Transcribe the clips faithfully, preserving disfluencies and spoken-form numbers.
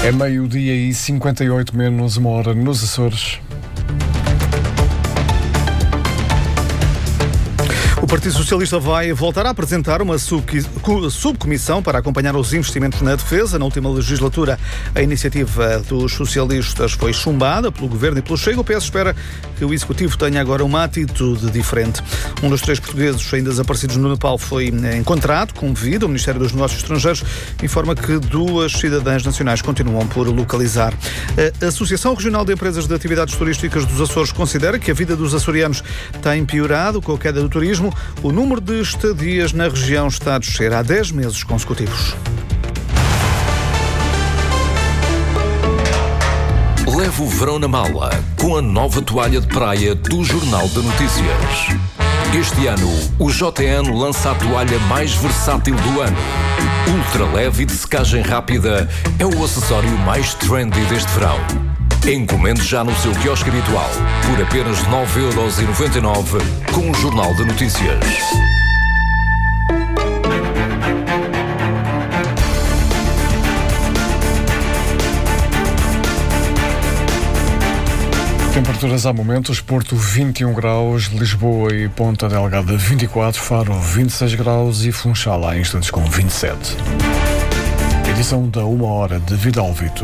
É meio-dia e cinquenta e oito menos uma hora nos Açores. O Partido Socialista vai voltar a apresentar uma subcomissão para acompanhar os investimentos na defesa. Na última legislatura, a iniciativa dos socialistas foi chumbada pelo Governo e pelo Chega. O P S espera que o Executivo tenha agora uma atitude diferente. Um dos três portugueses ainda desaparecidos no Nepal foi encontrado com vida. O Ministério dos Negócios Estrangeiros informa que duas cidadãs nacionais continuam por localizar. A Associação Regional de Empresas de Atividades Turísticas dos Açores considera que a vida dos açorianos tem piorado com a queda do turismo. O número de estadias na região está a descer há dez meses consecutivos. Leve o verão na mala com a nova toalha de praia do Jornal de Notícias. Este ano, o J N lança a toalha mais versátil do ano. Ultra leve e de secagem rápida é o acessório mais trendy deste verão. Encomende já no seu quiosque habitual por apenas nove euros e noventa e nove com o Jornal de Notícias. Temperaturas há momentos: Porto vinte e um graus, Lisboa e Ponta Delgada vinte e quatro, Faro vinte e seis graus e Funchal há instantes com vinte e sete. Edição da uma hora de Vidal Vito.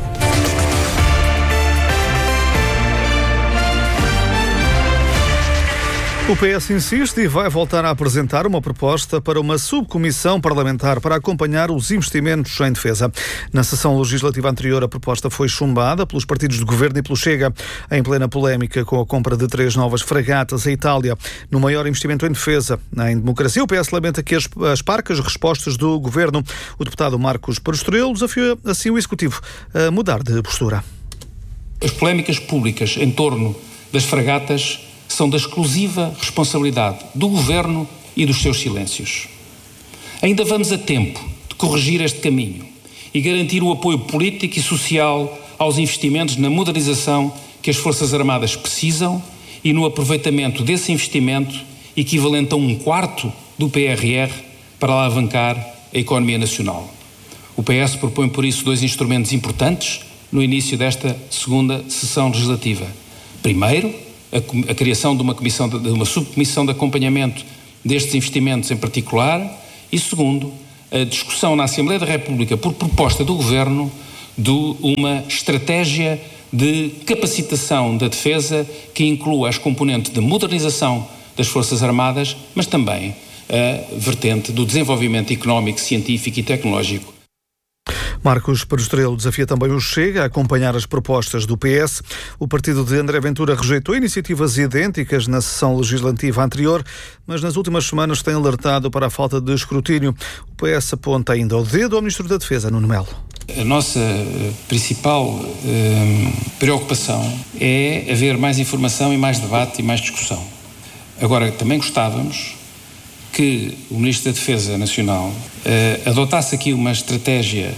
O P S insiste e vai voltar a apresentar uma proposta para uma subcomissão parlamentar para acompanhar os investimentos em defesa. Na sessão legislativa anterior, a proposta foi chumbada pelos partidos de governo e pelo Chega, em plena polémica com a compra de três novas fragatas à Itália. No maior investimento em defesa em democracia, o P S lamenta que as, as parcas respostas do governo. O deputado Marcos Pastrello desafia assim o Executivo a mudar de postura. As polémicas públicas em torno das fragatas são da exclusiva responsabilidade do Governo e dos seus silêncios. Ainda vamos a tempo de corrigir este caminho e garantir o apoio político e social aos investimentos na modernização que as Forças Armadas precisam e no aproveitamento desse investimento equivalente a um quarto do P R R para alavancar a economia nacional. O P S propõe, por isso, dois instrumentos importantes no início desta segunda sessão legislativa. Primeiro, A, a criação de uma, comissão de, de uma subcomissão de acompanhamento destes investimentos em particular e, segundo, a discussão na Assembleia da República, por proposta do Governo, de uma estratégia de capacitação da defesa que inclua as componentes de modernização das Forças Armadas, mas também a vertente do desenvolvimento económico, científico e tecnológico. Marcos Pastrello desafia também o Chega a acompanhar as propostas do P S. O partido de André Ventura rejeitou iniciativas idênticas na sessão legislativa anterior, mas nas últimas semanas tem alertado para a falta de escrutínio. O P S aponta ainda o dedo ao Ministro da Defesa, Nuno Melo. A nossa principal eh, preocupação é haver mais informação e mais debate e mais discussão. Agora, também gostávamos que o Ministro da Defesa Nacional eh, adotasse aqui uma estratégia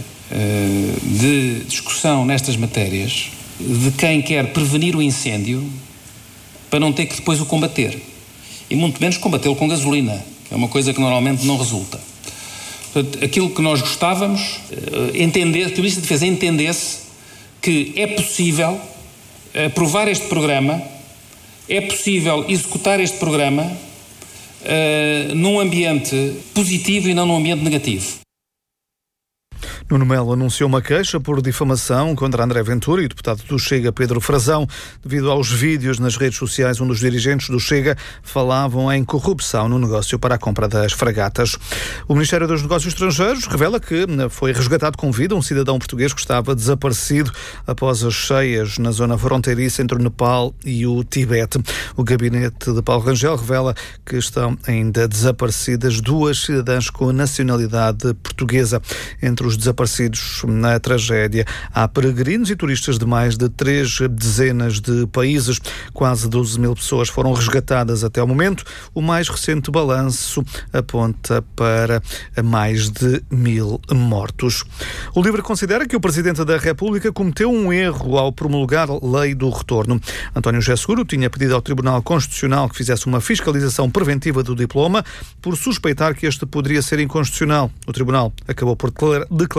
de discussão nestas matérias de quem quer prevenir o incêndio para não ter que depois o combater e muito menos combatê-lo com gasolina, que é uma coisa que normalmente não resulta. Portanto, aquilo que nós gostávamos entender, que o Ministro da Defesa entendesse que é possível aprovar este programa, é possível executar este programa uh, num ambiente positivo e não num ambiente negativo. Nuno Melo anunciou uma queixa por difamação contra André Ventura e o deputado do Chega, Pedro Frazão, devido aos vídeos nas redes sociais onde os dirigentes do Chega falavam em corrupção no negócio para a compra das fragatas. O Ministério dos Negócios Estrangeiros revela que foi resgatado com vida um cidadão português que estava desaparecido após as cheias na zona fronteiriça entre o Nepal e o Tibete. O gabinete de Paulo Rangel revela que estão ainda desaparecidas duas cidadãs com nacionalidade portuguesa. Entre os desaparecidos na tragédia há peregrinos e turistas de mais de três dezenas de países. Quase doze mil pessoas foram resgatadas até o momento. O mais recente balanço aponta para mais de mil mortos. O Livre considera que o Presidente da República cometeu um erro ao promulgar a lei do retorno. António José Seguro tinha pedido ao Tribunal Constitucional que fizesse uma fiscalização preventiva do diploma por suspeitar que este poderia ser inconstitucional. O Tribunal acabou por declarar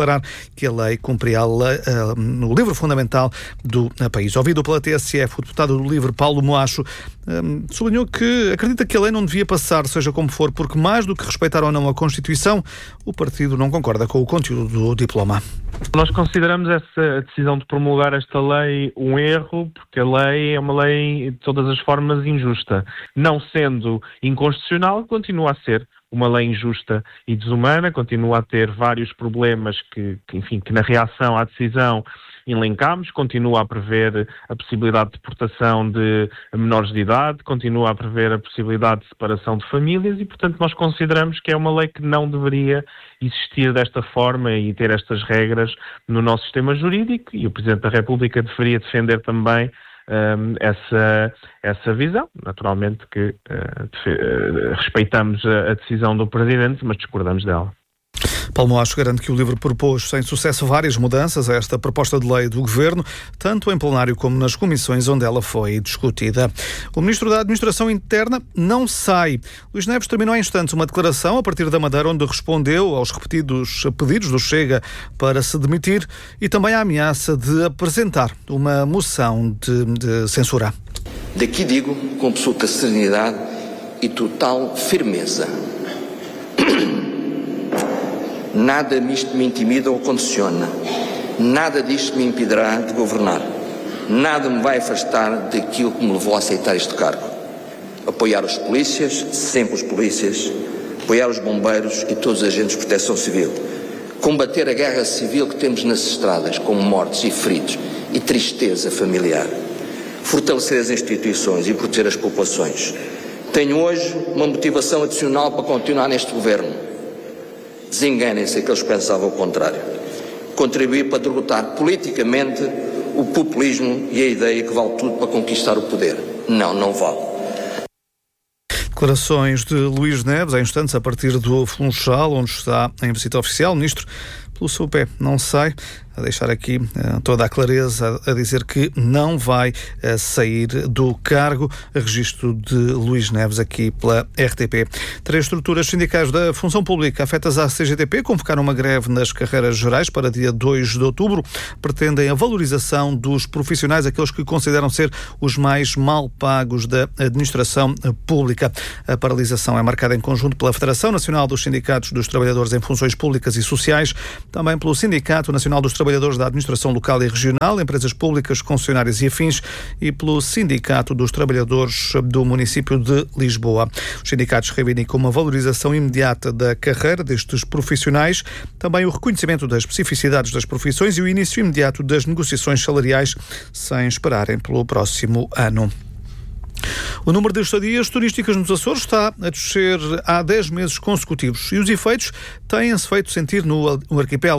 declarar que a lei cumpria a lei, uh, no livro fundamental do uh, país. Ouvido pela T S F, o deputado do LIVRE, Paulo Moacho, um, sublinhou que acredita que a lei não devia passar, seja como for, porque mais do que respeitar ou não a Constituição, o partido não concorda com o conteúdo do diploma. Nós consideramos essa decisão de promulgar esta lei um erro, porque a lei é uma lei de todas as formas injusta. Não sendo inconstitucional, continua a ser uma lei injusta e desumana, continua a ter vários problemas que, que, enfim, que na reação à decisão elencámos, continua a prever a possibilidade de deportação de menores de idade, continua a prever a possibilidade de separação de famílias e, portanto, nós consideramos que é uma lei que não deveria existir desta forma e ter estas regras no nosso sistema jurídico, e o Presidente da República deveria defender também um, essa, essa visão. Naturalmente que uh, defe- uh, respeitamos a, a decisão do Presidente, mas discordamos dela. Paulo Moacho garante que o LIVRE propôs sem sucesso várias mudanças a esta proposta de lei do Governo, tanto em plenário como nas comissões onde ela foi discutida. O Ministro da Administração Interna não sai. Luís Neves terminou há instantes uma declaração a partir da Madeira onde respondeu aos repetidos pedidos do Chega para se demitir e também à ameaça de apresentar uma moção de, de censura. Daqui digo com absoluta serenidade e total firmeza. Nada disto me intimida ou condiciona. Nada disto me impedirá de governar. Nada me vai afastar daquilo que me levou a aceitar este cargo. Apoiar os polícias, sempre os polícias, apoiar os bombeiros e todos os agentes de proteção civil. Combater a guerra civil que temos nas estradas, com mortes e feridos e tristeza familiar. Fortalecer as instituições e proteger as populações. Tenho hoje uma motivação adicional para continuar neste governo. Desenganem-se aqueles que pensavam o contrário. Contribuir para derrotar politicamente o populismo e a ideia que vale tudo para conquistar o poder. Não, não vale. Declarações de Luís Neves, há instantes, a partir do Funchal, onde está em visita oficial. O Ministro, pelo seu pé, não sai. A deixar aqui uh, toda a clareza, a, a dizer que não vai uh, sair do cargo. A registro de Luís Neves aqui pela R T P. Três estruturas sindicais da função pública afetas à C G T P convocaram uma greve nas carreiras gerais para dia dois de outubro. Pretendem a valorização dos profissionais, aqueles que consideram ser os mais mal pagos da administração pública. A paralisação é marcada em conjunto pela Federação Nacional dos Sindicatos dos Trabalhadores em Funções Públicas e Sociais, também pelo Sindicato Nacional dos Trabalhadores da Administração Local e Regional, Empresas Públicas, Concessionárias e Afins e pelo Sindicato dos Trabalhadores do município de Lisboa. Os sindicatos reivindicam uma valorização imediata da carreira destes profissionais, também o reconhecimento das especificidades das profissões e o início imediato das negociações salariais sem esperarem pelo próximo ano. O número de estadias turísticas nos Açores está a descer há dez meses consecutivos e os efeitos têm-se feito sentir no arquipélago.